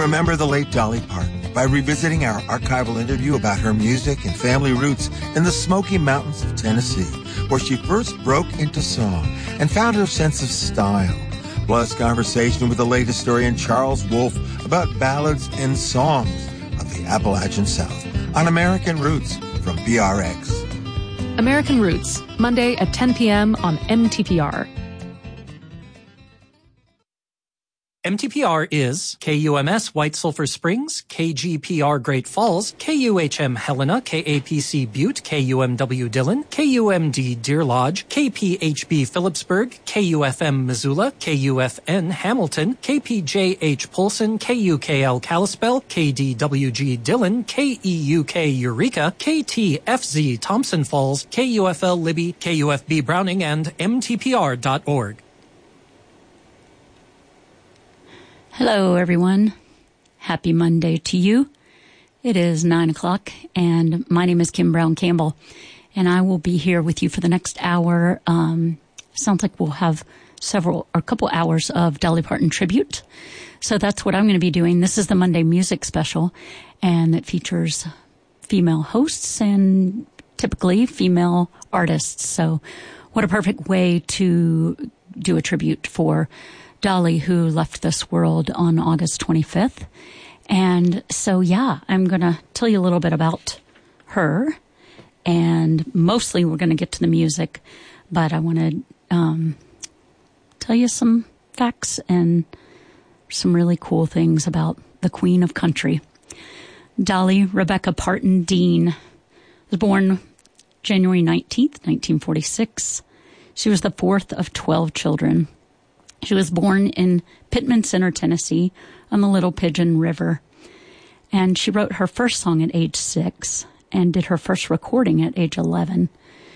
remember the late Dolly Parton by revisiting our archival interview about her music and family roots in the Smoky Mountains of Tennessee, where she first broke into song and found her sense of style. Plus, conversation with the late historian Charles Wolfe about ballads and songs of the Appalachian South on American Roots from PRX. American Roots, Monday at 10 p.m. on MTPR. MTPR is KUMS White Sulphur Springs, KGPR Great Falls, KUHM Helena, KAPC Butte, KUMW Dillon, KUMD Deer Lodge, KPHB Phillipsburg, KUFM Missoula, KUFN Hamilton, KPJH Polson, KUKL Kalispell, KDWG Dillon, KEUK Eureka, KTFZ Thompson Falls, KUFL Libby, KUFB Browning, and MTPR.org. Hello, everyone. Happy Monday to you. It is 9 o'clock, and my name is Kim Brown Campbell, and I will be here with you for the next hour. Sounds like we'll have a couple hours of Dolly Parton tribute. So that's what I'm going to be doing. This is the Monday Music Special, and it features female hosts and typically female artists. So what a perfect way to do a tribute for Dolly, who left this world on August 25th. And so, I'm going to tell you a little bit about her. And mostly we're going to get to the music. But I want to tell you some facts and some really cool things about the Queen of Country. Dolly Rebecca Parton Dean was born January 19th, 1946. She was the fourth of 12 children. She was born in Pittman Center, Tennessee, on the Little Pigeon River. And she wrote her first song at age 6 and did her first recording at age 11.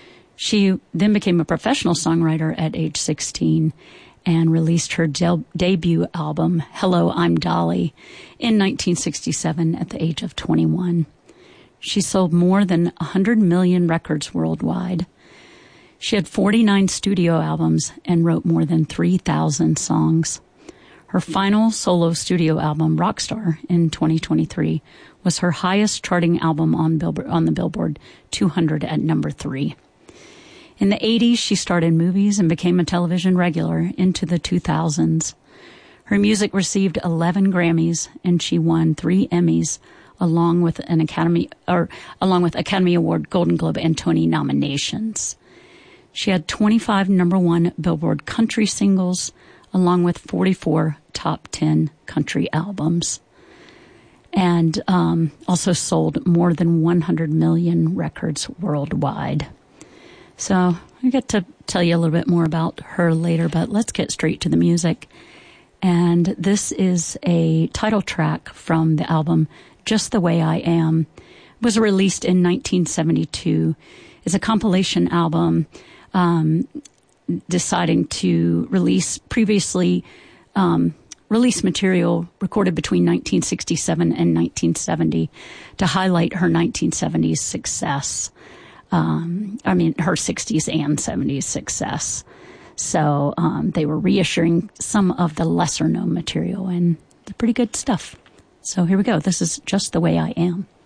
She then became a professional songwriter at age 16 and released her debut album, Hello, I'm Dolly, in 1967 at the age of 21. She sold more than 100 million records worldwide. She had 49 studio albums and wrote more than 3,000 songs. Her final solo studio album, Rockstar, in 2023, was her highest charting album on the Billboard 200 at number 3. In the 80s, she starred in movies and became a television regular into the 2000s. Her music received 11 Grammys, and she won 3 Emmys, along with Academy Award, Golden Globe, and Tony nominations. She had 25 number 1 Billboard country singles, along with 44 top 10 country albums, and also sold more than 100 million records worldwide. So I get to tell you a little bit more about her later, but let's get straight to the music. And this is a title track from the album Just the Way I Am. It was released in 1972. It's a compilation album deciding to release previously released material recorded between 1967 and 1970 to highlight her 1970s success. Her 60s and 70s success. So they were reissuing some of the lesser known material, and it's pretty good stuff. So here we go. This is Just the Way I Am.